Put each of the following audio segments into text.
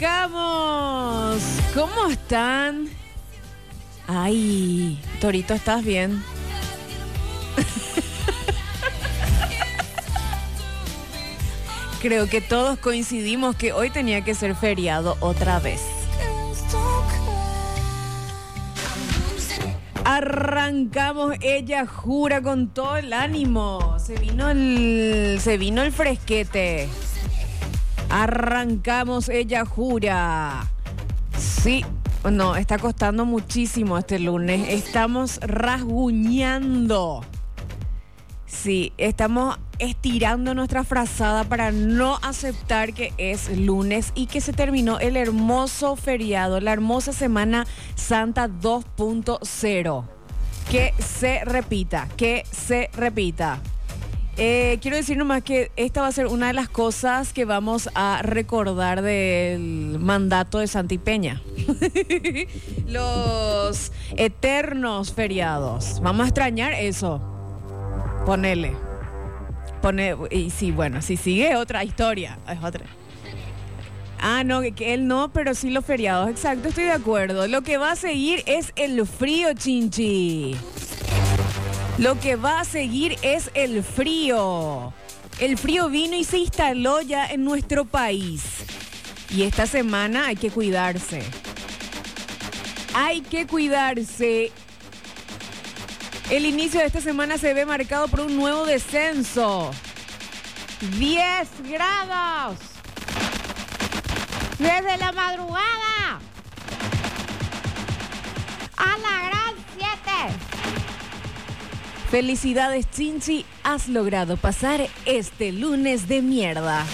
Arrancamos. ¿Cómo están? Ay, Torito, ¿estás bien? Creo que todos coincidimos que hoy tenía que ser feriado otra vez. Arrancamos, ella jura con todo el ánimo. Se vino el fresquete. Arrancamos, ella jura. Sí, no, está costando muchísimo este lunes. Estamos rasguñando. Sí, estamos estirando nuestra frazada para no aceptar que es lunes y que se terminó el hermoso feriado, la hermosa Semana Santa 2.0. Que se repita, que se repita. Quiero decir nomás que esta va a ser una de las cosas que vamos a recordar del mandato de Santi Peña. Los eternos feriados. Vamos a extrañar eso. Ponele. Y sí, bueno, si sigue otra historia. Es otra. Ah, no, que él no, pero sí los feriados. Exacto, estoy de acuerdo. Lo que va a seguir es el frío, Chinchi. Lo que va a seguir es el frío. El frío vino y se instaló ya en nuestro país. Y esta semana hay que cuidarse. Hay que cuidarse. El inicio de esta semana se ve marcado por un nuevo descenso. 10 grados. Desde la madrugada. A la gran 7. Felicidades, Chinchi. Has logrado pasar este lunes de mierda.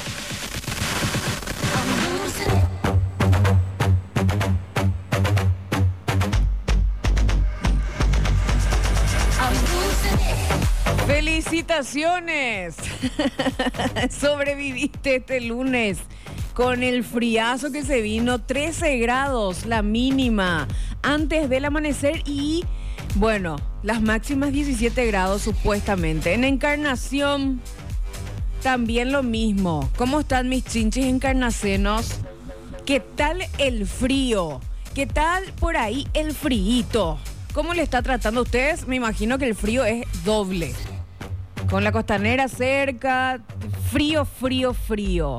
¡Felicitaciones! Sobreviviste este lunes con el friazo que se vino. 13 grados la mínima antes del amanecer y, bueno, las máximas 17 grados supuestamente. En Encarnación también lo mismo. ¿Cómo están mis chinchis encarnacenos? ¿Qué tal el frío? ¿Qué tal por ahí el fríito? ¿Cómo le está tratando a ustedes? Me imagino que el frío es doble. Con la costanera cerca, frío, frío, frío.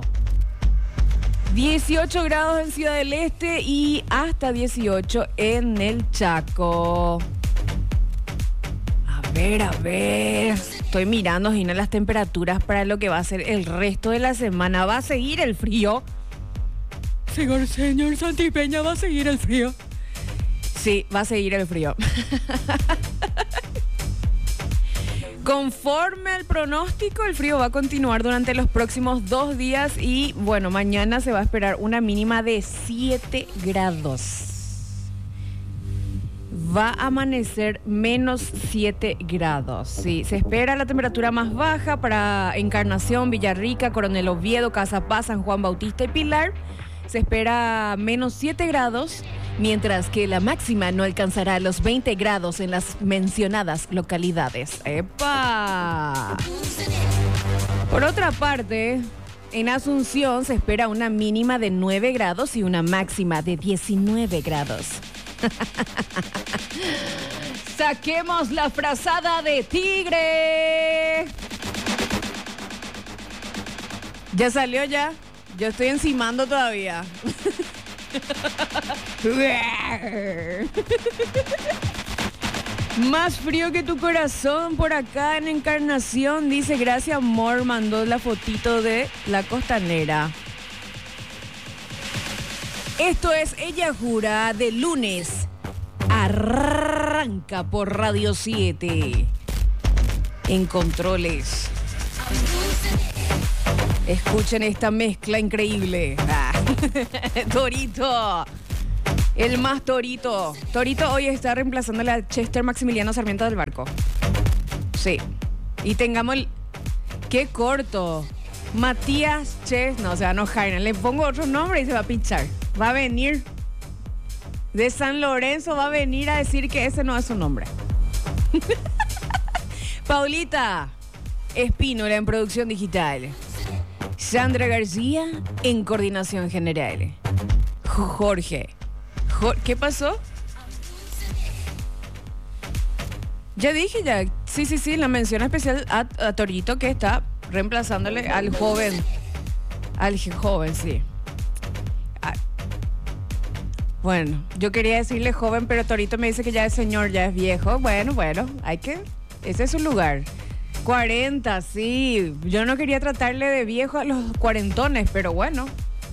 18 grados en Ciudad del Este y hasta 18 en el Chaco. A ver. Estoy mirando, Gina, las temperaturas para lo que va a ser el resto de la semana. ¿Va a seguir el frío? Señor Santi Peña, ¿va a seguir el frío? Sí, va a seguir el frío. Conforme al pronóstico, el frío va a continuar durante los próximos 2 días y, bueno, mañana se va a esperar una mínima de 7 grados. Va a amanecer menos 7 grados. Sí, se espera la temperatura más baja para Encarnación, Villarrica, Coronel Oviedo, Casa Paz, San Juan Bautista y Pilar. Se espera menos 7 grados, mientras que la máxima no alcanzará los 20 grados en las mencionadas localidades. ¡Epa! Por otra parte, en Asunción se espera una mínima de 9 grados y una máxima de 19 grados. ¡Saquemos la frazada de tigre! ¿Ya salió ya? Yo estoy encimando todavía. Más frío que tu corazón por acá en Encarnación, dice Gracia Amor, mandó la fotito de la costanera. Esto es Ella Jura de lunes. Arranca por Radio 7. En controles. Escuchen esta mezcla increíble. Torito. El más Torito. Torito hoy está reemplazando a Chester Maximiliano Sarmiento del Barco. Sí. Y tengamos el... ¡Qué corto! Matías Chester. No, se va a enojar. Le pongo otro nombre y se va a pinchar. Va a venir de San Lorenzo. Va a venir a decir que ese no es su nombre. Paulita Espínola en producción digital. Sandra García en coordinación general. Jorge. ¿Qué pasó? Ya dije ya. Sí, la mención especial a Torito, que está reemplazándole al joven. Al joven, sí. Bueno, yo quería decirle joven, pero Torito me dice que ya es señor, ya es viejo. Bueno, ese es su lugar. 40, sí. Yo no quería tratarle de viejo a los cuarentones, pero bueno.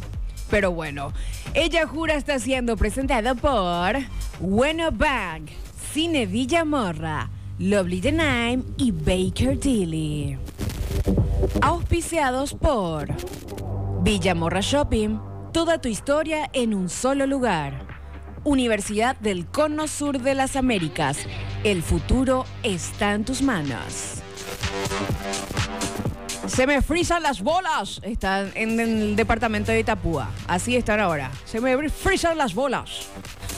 Ella Jura está siendo presentada por Bueno Bank, Cine Villamorra, Lovely the Name y Baker Tilly. Auspiciados por Villamorra Shopping, toda tu historia en un solo lugar. Universidad del Cono Sur de las Américas, el futuro está en tus manos. Se me frizan las bolas. Están en el departamento de Itapúa. Así están ahora. Se me frizan las bolas.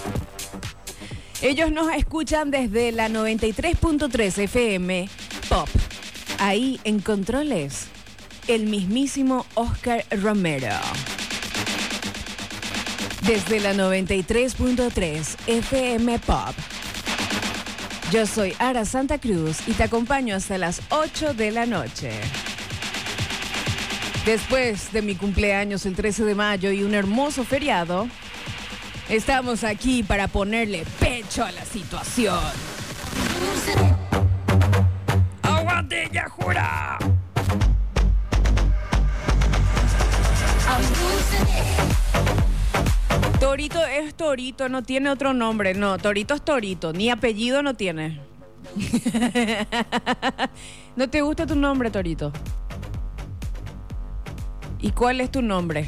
Ellos nos escuchan desde la 93.3 FM Pop. Ahí en controles, el mismísimo Oscar Romero. Desde la 93.3 FM Pop. Yo soy Ara Santa Cruz y te acompaño hasta las 8 de la noche. Después de mi cumpleaños el 13 de mayo y un hermoso feriado, estamos aquí para ponerle pecho a la situación. ¡Aguante, Ella Jura! Torito es Torito, no tiene otro nombre. No, Torito es Torito, ni apellido no tiene. ¿No te gusta tu nombre, Torito? ¿Y cuál es tu nombre?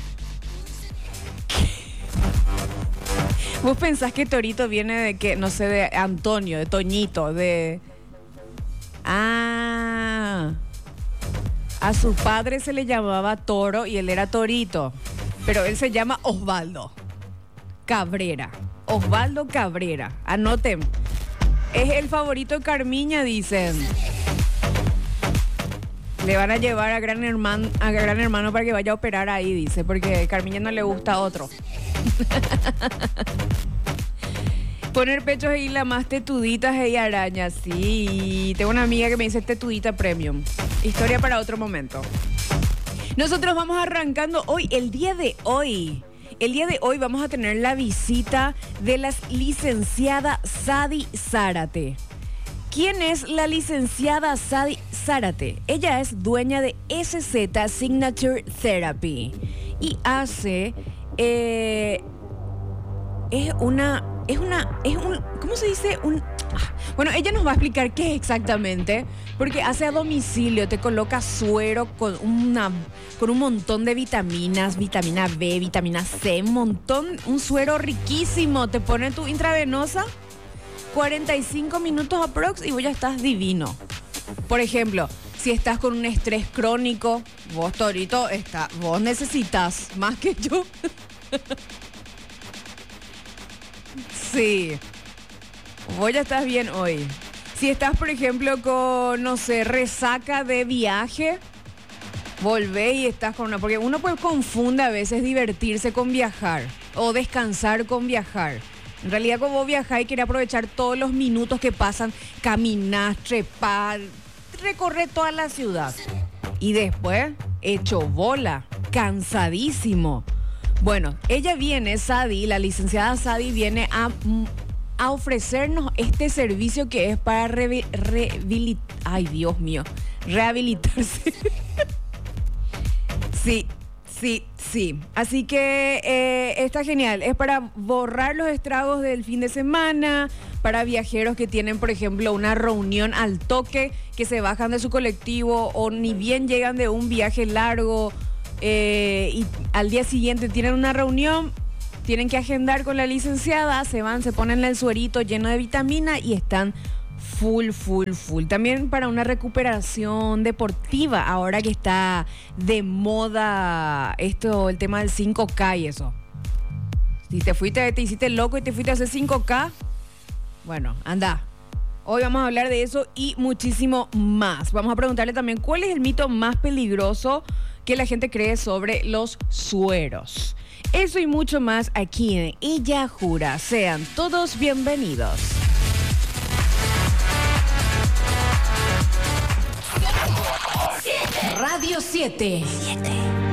¿Vos pensás que Torito viene de qué? No sé, de Antonio, de Toñito, de... Ah... A su padre se le llamaba Toro y él era Torito. Pero él se llama Osvaldo Cabrera. Osvaldo Cabrera. Anoten. Es el favorito de Carmiña, dicen. Le van a llevar a Gran Hermano para que vaya a operar ahí, dice, porque a Carmiña no le gusta otro. Poner pechos y la más tetuditas y arañas. Sí, tengo una amiga que me dice tetudita premium. Historia para otro momento. Nosotros vamos arrancando hoy, el día de hoy. El día de hoy vamos a tener la visita de la licenciada Sadi Zárate. ¿Quién es la licenciada Sadi Zárate? Ella es dueña de SZ Signature Therapy y hace... ¿cómo se dice? Bueno, ella nos va a explicar qué es exactamente, porque hace a domicilio, te coloca suero con un montón de vitaminas, vitamina B, vitamina C, un suero riquísimo, te pone tu intravenosa, 45 minutos aprox y vos ya estás divino. Por ejemplo, si estás con un estrés crónico, vos, Torito, vos necesitas más que yo. Sí, vos ya estás bien hoy. Si estás, por ejemplo, con, no sé, resaca de viaje, volvé y estás con una... Porque uno pues confunde a veces divertirse con viajar o descansar con viajar. En realidad, como vos viajás y querés aprovechar todos los minutos que pasan, caminar, trepar, recorrer toda la ciudad. Y después, hecho bola, cansadísimo. Bueno, ella viene, Sadi, la licenciada Sadi, viene a ofrecernos este servicio que es para ay, Dios mío, rehabilitarse. Sí. Así que está genial. Es para borrar los estragos del fin de semana, para viajeros que tienen, por ejemplo, una reunión al toque, que se bajan de su colectivo o ni bien llegan de un viaje largo y al día siguiente tienen una reunión, tienen que agendar con la licenciada, se van, se ponen el suerito lleno de vitamina y están full. También para una recuperación deportiva, ahora que está de moda el tema del 5K y eso. Si te hiciste loco y te fuiste a hacer 5K, bueno, anda. Hoy vamos a hablar de eso y muchísimo más. Vamos a preguntarle también cuál es el mito más peligroso que la gente cree sobre los sueros. Eso y mucho más aquí en Ella Jura. Sean todos bienvenidos. Radio 7.